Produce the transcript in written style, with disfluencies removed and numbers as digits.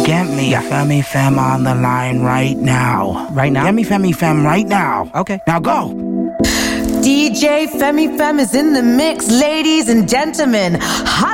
Get me Femi Fem on the line right now. Right now? Get me Femi Fem right now. Okay. Now go. DJ Femi Fem is in the mix, ladies and gentlemen.